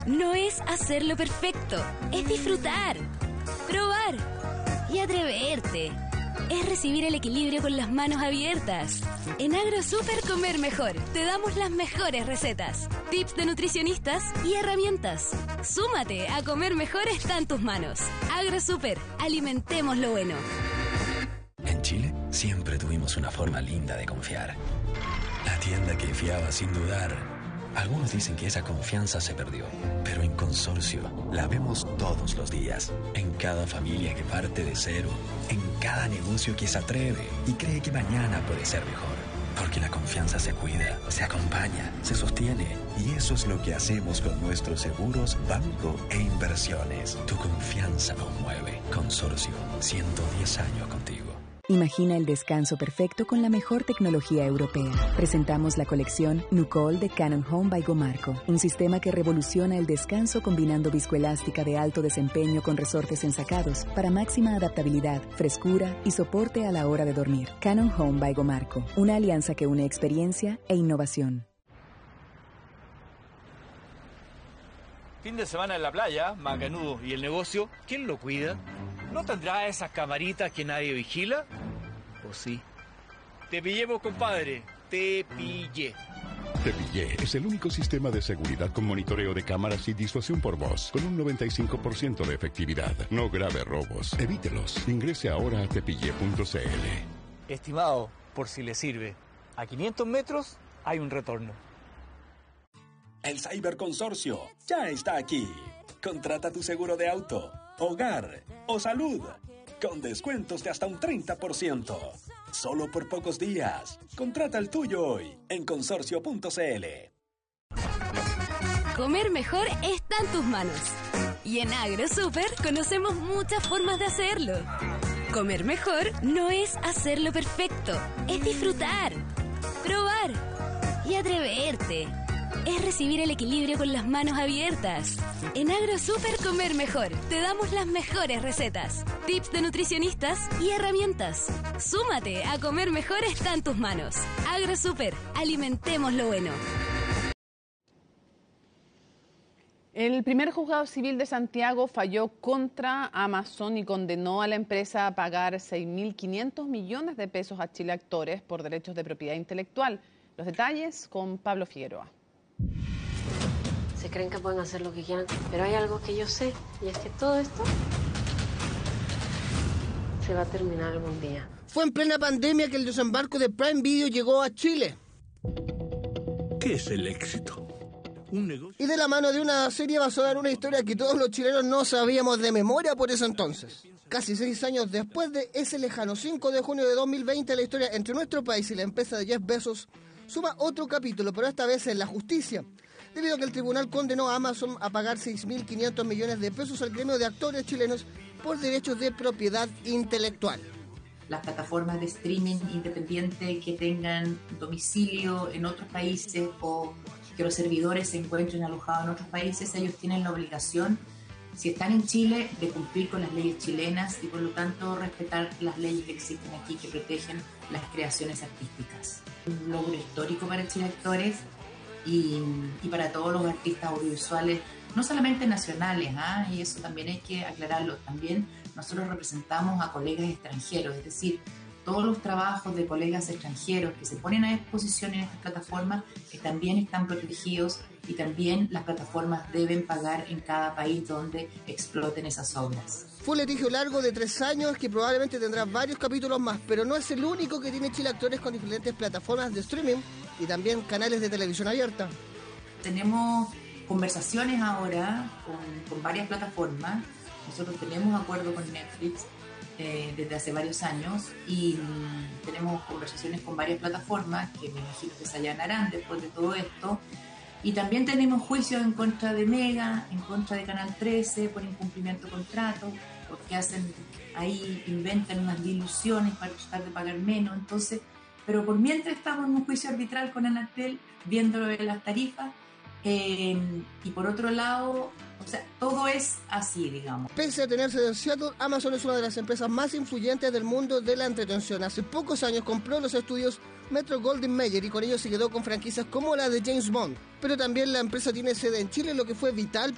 no es hacerlo perfecto, es disfrutar, probar y atreverte. Es recibir el equilibrio con las manos abiertas. En AgroSuper Comer Mejor te damos las mejores recetas, tips de nutricionistas y herramientas. Súmate a Comer Mejor, está en tus manos. AgroSuper, alimentemos lo bueno. En Chile siempre tuvimos una forma linda de confiar. La tienda que fiaba sin dudar. Algunos dicen que esa confianza se perdió, pero en Consorcio la vemos todos los días. En cada familia que parte de cero, en cada negocio que se atreve y cree que mañana puede ser mejor. Porque la confianza se cuida, se acompaña, se sostiene. Y eso es lo que hacemos con nuestros seguros, banco e inversiones. Tu confianza nos mueve. Consorcio, 110 años contigo. Imagina el descanso perfecto con la mejor tecnología europea. Presentamos la colección Nucol de Cannon Home by Gomarco, un sistema que revoluciona el descanso combinando viscoelástica de alto desempeño con resortes ensacados para máxima adaptabilidad, frescura y soporte a la hora de dormir. Cannon Home by Gomarco, una alianza que une experiencia e innovación. Fin de semana en la playa, macanudo. ¿Y el negocio? ¿Quién lo cuida? ¿No tendrá esas camaritas que nadie vigila? ¿O sí? Te pillemos, compadre. Te pillé. Te Pillé es el único sistema de seguridad con monitoreo de cámaras y disuasión por voz, con un 95% de efectividad. No grave robos. Evítelos. Ingrese ahora a tepillé.cl. Estimado, por si le sirve, a 500 metros hay un retorno. El Cyberconsorcio ya está aquí. Contrata tu seguro de auto, hogar o salud con descuentos de hasta un 30%. Solo por pocos días. Contrata el tuyo hoy en consorcio.cl. Comer mejor está en tus manos. Y en AgroSuper conocemos muchas formas de hacerlo. Comer mejor no es hacerlo perfecto, es disfrutar, probar y atreverte. Es recibir el equilibrio con las manos abiertas. En AgroSuper Comer Mejor te damos las mejores recetas, tips de nutricionistas y herramientas. Súmate a Comer Mejor, está en tus manos. AgroSuper, alimentemos lo bueno. El primer juzgado civil de Santiago falló contra Amazon y condenó a la empresa a pagar 6.500 millones de pesos a Chile Actores por derechos de propiedad intelectual. Los detalles con Pablo Figueroa. Se creen que pueden hacer lo que quieran, pero hay algo que yo sé, y es que todo esto se va a terminar algún día. Fue en plena pandemia que el desembarco de Prime Video llegó a Chile. ¿Qué es el éxito? Un negocio. Y de la mano de una serie basada en una historia que todos los chilenos no sabíamos de memoria por ese entonces. Casi 6 años después de ese lejano 5 de junio de 2020, la historia entre nuestro país y la empresa de Jeff Bezos suma otro capítulo, pero esta vez en la justicia, debido a que el tribunal condenó a Amazon a pagar 6.500 millones de pesos al gremio de actores chilenos por derechos de propiedad intelectual. Las plataformas de streaming independiente que tengan domicilio en otros países o que los servidores se encuentren alojados en otros países, ellos tienen la obligación, si están en Chile, de cumplir con las leyes chilenas y por lo tanto respetar las leyes que existen aquí que protegen las creaciones artísticas. Un logro histórico para Chile Actores y para todos los artistas audiovisuales, no solamente nacionales, y eso también hay que aclararlo, también nosotros representamos a colegas extranjeros, es decir, todos los trabajos de colegas extranjeros que se ponen a disposición en estas plataformas que también están protegidos y también las plataformas deben pagar en cada país donde exploten esas obras. Fue un litigio largo de 3 años que probablemente tendrá varios capítulos más, pero no es el único que tiene Chile Actores con diferentes plataformas de streaming y también canales de televisión abierta. Tenemos conversaciones ahora con varias plataformas. Nosotros tenemos acuerdo con Netflix desde hace varios años y tenemos conversaciones con varias plataformas que me imagino que se allanarán después de todo esto. Y también tenemos juicios en contra de Mega, en contra de Canal 13 por incumplimiento de contrato, porque inventan unas diluciones para tratar de pagar menos. Entonces, pero por mientras estamos en un juicio arbitral con Anatel, viéndolo de las tarifas, y por otro lado, o sea, todo es así, digamos. Pese a tener sede en Seattle, Amazon es una de las empresas más influyentes del mundo de la entretención. Hace pocos años compró los estudios Metro-Goldwyn-Mayer y con ello se quedó con franquicias como la de James Bond. Pero también la empresa tiene sede en Chile, lo que fue vital